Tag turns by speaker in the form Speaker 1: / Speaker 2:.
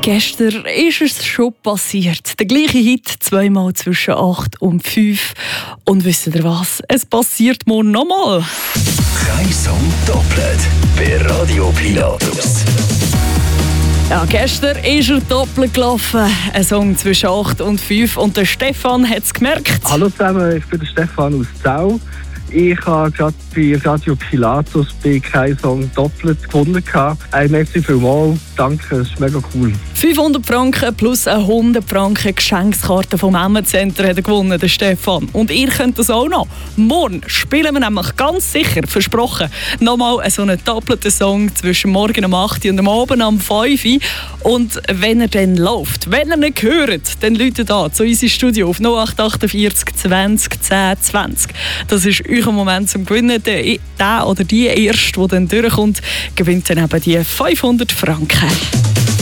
Speaker 1: Gestern ist es schon passiert. Der gleiche Hit, zweimal zwischen 8 und 5. Und wisst ihr was? Es passiert morgen nochmal.
Speaker 2: Kein Song doppelt bei Radio Pilatus.
Speaker 1: Ja, gestern ist er doppelt gelaufen. Ein Song zwischen 8 und 5. Und der Stefan hat es gemerkt.
Speaker 3: Hallo zusammen, ich bin der Stefan aus Zau. Ich habe gerade bei Radio Pilatus bei «Kein Song doppelt» gefunden. Merci vielmals, danke, das ist mega cool.
Speaker 1: 500 Franken plus eine 100 Franken Geschenkskarte vom Emmen-Center hat er gewonnen, der Stefan. Und ihr könnt das auch noch. Morgen spielen wir nämlich ganz sicher, versprochen, nochmal so einen doppelten Song zwischen morgen um 8 und am Abend um 5 Uhr. Und wenn er dann läuft, wenn ihr nicht hört, dann läutet an zu unserem Studio auf 0848 20 10 20. Das ist euer Moment zum Gewinnen. Der oder die Erste, die dann durchkommt, gewinnt dann eben die 500 Franken.